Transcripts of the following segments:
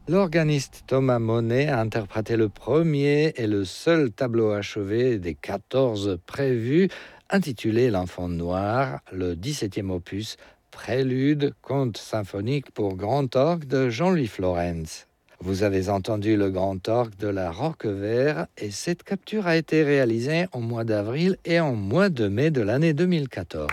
L'organiste Thomas Monet a interprété le premier et le seul tableau achevé des 14 prévus, intitulé L'Enfant noir, le 17e opus, prélude, conte symphonique pour grand orgue de Jean-Louis Florenz. Vous avez entendu le grand orgue de la Roquevert et cette capture a été réalisée en mois d'avril et en mois de mai de l'année 2014.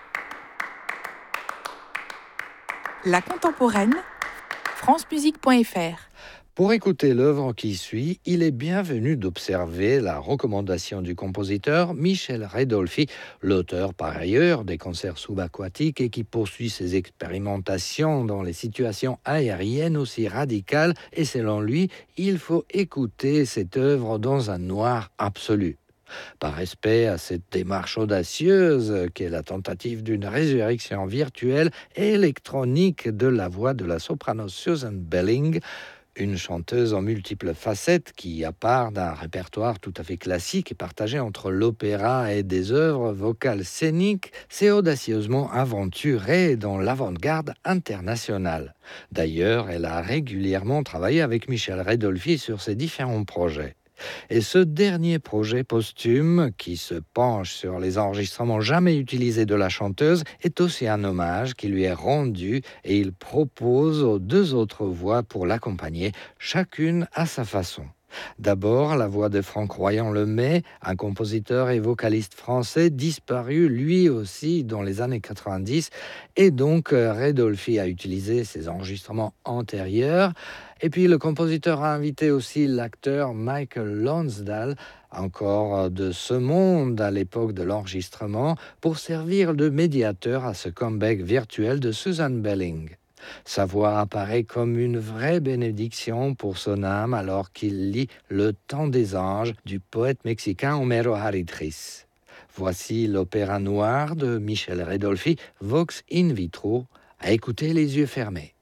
La contemporaine, francemusique.fr. Pour écouter l'œuvre qui suit, il est bienvenu d'observer la recommandation du compositeur Michel Redolfi, l'auteur par ailleurs des concerts subaquatiques et qui poursuit ses expérimentations dans les situations aériennes aussi radicales. Et selon lui, il faut écouter cette œuvre dans un noir absolu. Par respect à cette démarche audacieuse qu'est la tentative d'une résurrection virtuelle et électronique de la voix de la soprano Susan Belling, une chanteuse en multiples facettes qui, à part d'un répertoire tout à fait classique et partagé entre l'opéra et des œuvres vocales scéniques, s'est audacieusement aventurée dans l'avant-garde internationale. D'ailleurs, elle a régulièrement travaillé avec Michel Redolfi sur ses différents projets. Et ce dernier projet posthume, qui se penche sur les enregistrements jamais utilisés de la chanteuse, est aussi un hommage qui lui est rendu et il propose aux deux autres voix pour l'accompagner, chacune à sa façon. D'abord, la voix de Franck Royan-Lemay, un compositeur et vocaliste français disparu lui aussi dans les années 90, et donc Redolfi a utilisé ses enregistrements antérieurs. Et puis le compositeur a invité aussi l'acteur Michael Lonsdale, encore de ce monde à l'époque de l'enregistrement, pour servir de médiateur à ce comeback virtuel de Susan Belling. Sa voix apparaît comme une vraie bénédiction pour son âme alors qu'il lit Le Temps des anges du poète mexicain Homero Haritris. Voici l'opéra noir de Michel Redolfi, Vox in vitro, à écouter les yeux fermés.